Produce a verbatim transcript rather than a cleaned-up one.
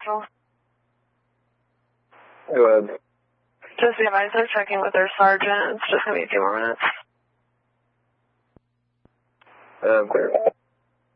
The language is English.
Central. Go ahead. Just the advisor checking with their sergeant. It's just going to be a few more minutes. Um, clear.